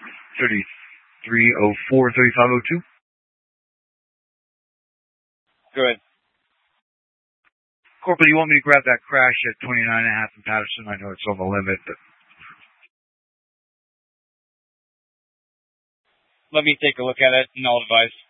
3304-3502. Go ahead. Corporal, you want me to grab that crash at 29.5 in Patterson? I know it's on the limit, but... Let me take a look at it, and I'll advise.